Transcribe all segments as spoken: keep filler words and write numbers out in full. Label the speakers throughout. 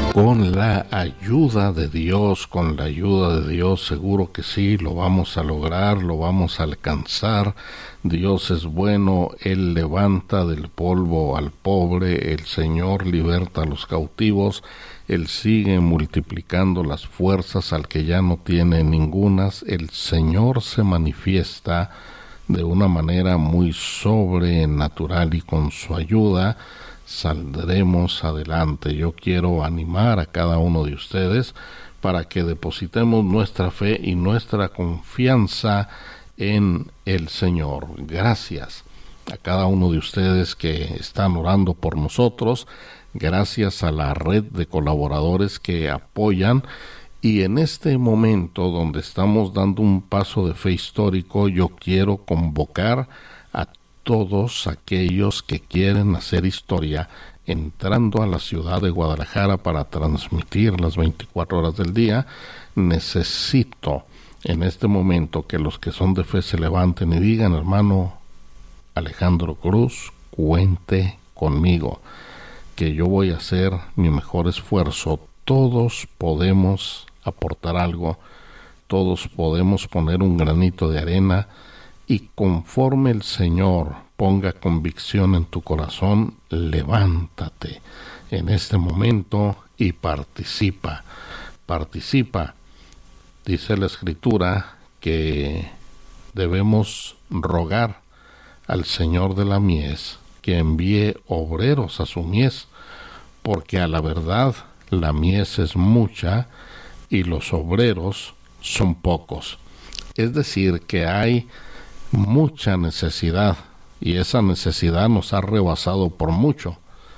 Speaker 1: Con la ayuda de Dios, con la ayuda de Dios, seguro que sí, lo vamos a lograr, lo vamos a alcanzar. Dios es bueno, Él levanta del polvo al pobre, el Señor liberta a los cautivos, Él sigue multiplicando las fuerzas al que ya no tiene ningunas. El Señor se manifiesta de una manera muy sobrenatural y con su ayuda saldremos adelante. Yo quiero animar a cada uno de ustedes para que depositemos nuestra fe y nuestra confianza en el Señor. Gracias a cada uno de ustedes que están orando por nosotros, gracias a la red de colaboradores que apoyan, y en este momento donde estamos dando un paso de fe histórico, yo quiero convocar a todos aquellos que quieren hacer historia entrando a la ciudad de Guadalajara para transmitir las veinticuatro horas del día. Necesito en este momento que los que son de fe se levanten y digan: hermano Alejandro Cruz, cuente conmigo, que yo voy a hacer mi mejor esfuerzo. Todos podemos aportar algo, todos podemos poner un granito de arena, y conforme el Señor ponga convicción en tu corazón, levántate en este momento y participa. Participa. Dice la Escritura que debemos rogar al Señor de la mies que envíe obreros a su mies, porque a la verdad la mies es mucha y los obreros son pocos. Es decir, que hay mucha necesidad, y esa necesidad nos ha rebasado por mucho.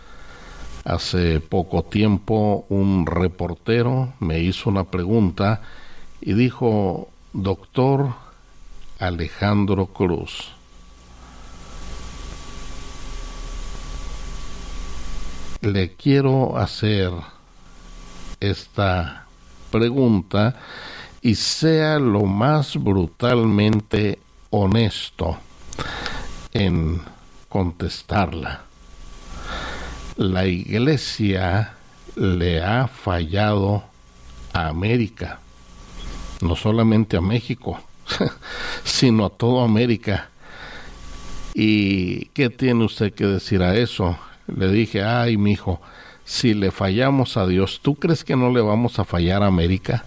Speaker 1: Hace poco tiempo un reportero me hizo una pregunta y dijo: doctor Alejandro Cruz, le quiero hacer esta pregunta y sea lo más brutalmente honesto en contestarla. La Iglesia le ha fallado a América, no solamente a México, sino a toda América. ¿Y qué tiene usted que decir a eso? Le dije: ay, mijo, si le fallamos a Dios, ¿tú crees que no le vamos a fallar a América?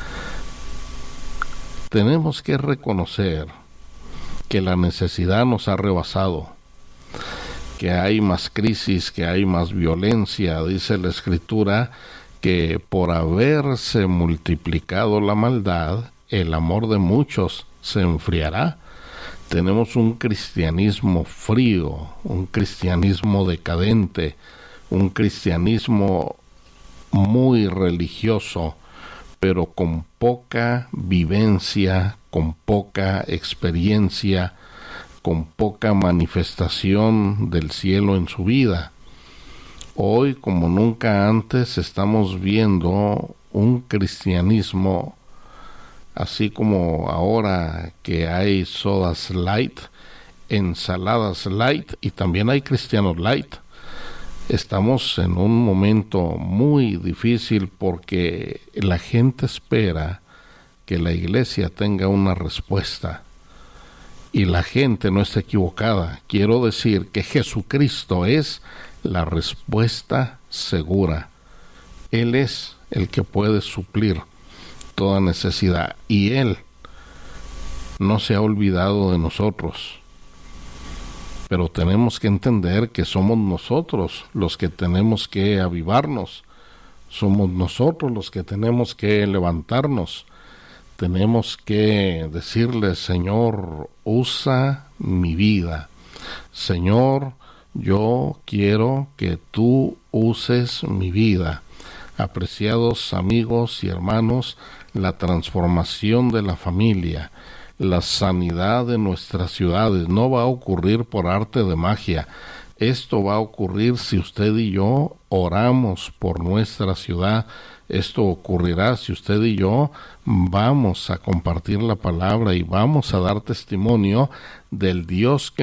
Speaker 1: Tenemos que reconocer que la necesidad nos ha rebasado, que hay más crisis, que hay más violencia. Dice la Escritura que por haberse multiplicado la maldad, el amor de muchos se enfriará. Tenemos un cristianismo frío, un cristianismo decadente, un cristianismo muy religioso, pero con poca vivencia, con poca experiencia, con poca manifestación del cielo en su vida. Hoy, como nunca antes, estamos viendo un cristianismo, así como ahora que hay sodas light, ensaladas light, y también hay cristianos light. Estamos en un momento muy difícil porque la gente espera que la Iglesia tenga una respuesta, y la gente no está equivocada. Quiero decir que Jesucristo es la respuesta segura. Él es el que puede suplir toda necesidad, y Él no se ha olvidado de nosotros. Pero tenemos que entender que somos nosotros los que tenemos que avivarnos, somos nosotros los que tenemos que levantarnos. Tenemos que decirle: Señor, usa mi vida. Señor, yo quiero que tú uses mi vida. Apreciados amigos y hermanos, la transformación de la familia, la sanidad de nuestras ciudades no va a ocurrir por arte de magia. Esto va a ocurrir si usted y yo oramos por nuestra ciudad. Esto ocurrirá si usted y yo vamos a compartir la palabra y vamos a dar testimonio del Dios que